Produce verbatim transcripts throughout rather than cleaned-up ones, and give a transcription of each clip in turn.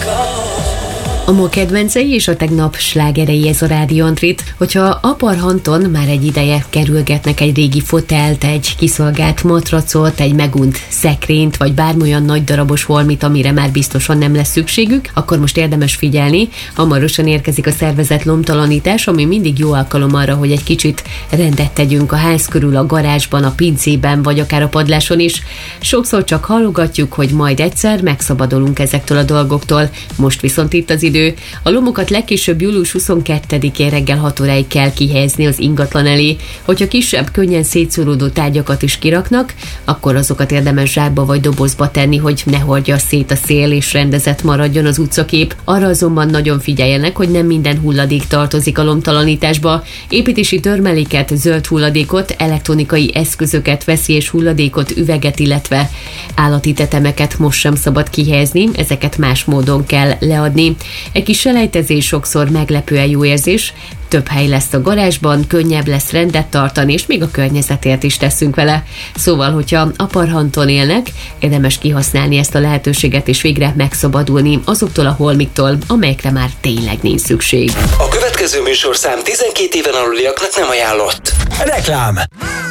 A ma kedvencei és a tegnap slágerei, ez a Rádió Antrit. Hogyha Aparhanton már egy ideje kerülgetnek egy régi fotelt, egy kiszolgált matracot, egy megunt szekrényt, vagy bármilyen nagy darabos holmit, amire már biztosan nem lesz szükségük, akkor most érdemes figyelni. Hamarosan érkezik a szervezett lomtalanítás, ami mindig jó alkalom arra, hogy egy kicsit rendet tegyünk a ház körül, a garázsban, a pincében, vagy akár a padláson is. Sokszor csak hallogatjuk, hogy majd egyszer megszabadulunk ezektől a dolgoktól. Most viszont itt az idő. A lomokat legkésőbb július huszonkettedikén reggel hat óráig kell kihelyezni az ingatlan elé. Hogyha kisebb, könnyen szétszóródó tárgyakat is kiraknak, akkor azokat érdemes zsákba vagy dobozba tenni, hogy ne hordja szét a szél és rendezett maradjon az utcakép. Arra azonban nagyon figyeljenek, hogy nem minden hulladék tartozik a lomtalanításba. Építési törmeléket, zöld hulladékot, elektronikai eszközöket, veszélyes hulladékot, üveget, illetve állati tetemeket most sem szabad kihelyezni, ezeket más módon kell leadni. Egy kis selejtezés sokszor meglepően jó érzés, több hely lesz a garázsban, könnyebb lesz rendet tartani, és még a környezetért is teszünk vele. Szóval, hogyha Aparhanton élnek, érdemes kihasználni ezt a lehetőséget, és végre megszabadulni azoktól a holmiktól, amelyekre már tényleg nincs szükség. A következő műsorszám tizenkét éven aluliaknak nem ajánlott. Reklám!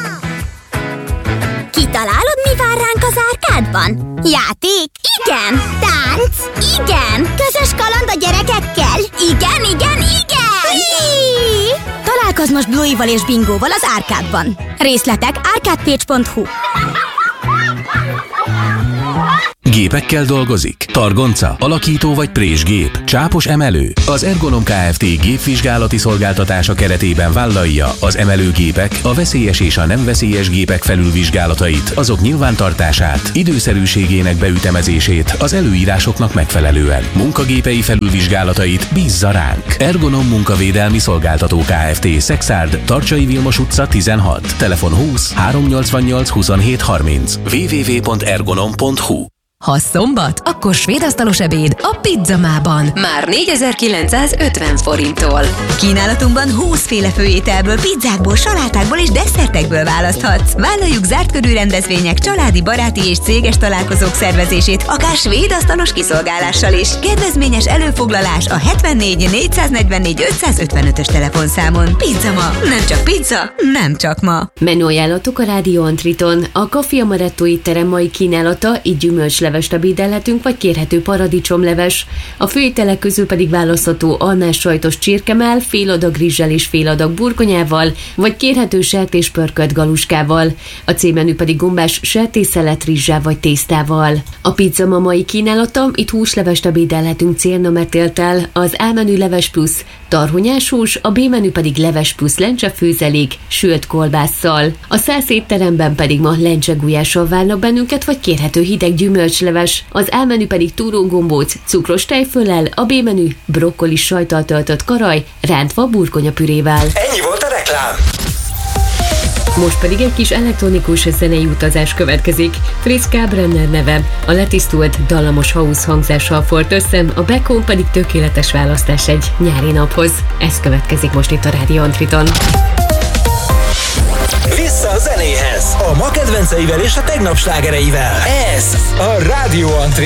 Kitalálod, mi vár ránk az árkádban? Játék? Igen! Tánc? Igen! Közös kaland a gyerekekkel? Igen, igen, igen! Hí! Találkozz most Bluey-val és Bingóval az árkádban. Részletek arcadepage pont hu. Gépekkel dolgozik? Targonca, alakító vagy présgép, csápos emelő? Az Ergonom Kft. Gépvizsgálati szolgáltatása keretében vállalja az emelőgépek, a veszélyes és a nem veszélyes gépek felülvizsgálatait, azok nyilvántartását, időszerűségének beütemezését az előírásoknak megfelelően. Munkagépei felülvizsgálatait bízza ránk. Ergonom Munkavédelmi Szolgáltató Kft. Szexárd, Tarcsai Vilmos utca tizenhat, telefon húsz háromnyolcvannyolc huszonhét harminc, double-u double-u double-u pont ergonom pont hu. Ha szombat, akkor svédasztalos ebéd a Pizzamában. Már négyezer-kilencszázötven forinttól. Kínálatunkban húszféle főételből, pizzákból, salátákból és desszertekből választhatsz. Vállaljuk zárt körű rendezvények, családi, baráti és céges találkozók szervezését, akár svédasztalos kiszolgálással is. Kedvezményes előfoglalás a hetvennégy négyszáznegyvennégy ötszázötvenötös telefonszámon. Pizzama, nem csak pizza, nem csak ma. Menü ajánlatok a Rádió Antriton. A Café Amaretto étterem mai kínálata, így gyümölcslevest ebédelhetünk, vagy kérhető paradicsomleves. A főételek közül pedig választható almás sajtos csirkemell, fél adag rizssel és fél adag burgonyával, vagy kérhető sertéspörkölt galuskával. A C-menü pedig gombás sertésszelet rizssel vagy tésztával. A Pizzama mai kínálata, itt húslevest ebédelhetünk cérnametéltel, az A-menü leves plusz tarhonyás hús, a B-menü pedig leves plusz lencsefőzelék, sült kolbásszal. A szász étteremben pedig ma lencsegulyással várnak bennünket, vagy kérhető hideg gyümölcsleves. Az A-menü pedig túrógombóc, cukros tejföllel, a B-menü brokkolis sajttal töltött karaj, rántva burgonyapürével. Ennyi volt a reklám! Most pedig egy kis elektronikus zenei utazás következik. Fritz Brenner neve, a letisztult, dallamos house hangzással fort össze, a background pedig tökéletes választás egy nyári naphoz. Ez következik most itt a Rádió Antriton. Vissza a zenéhez, a ma kedvenceivel és a tegnap slágereivel. Ez a Rádió Antrit.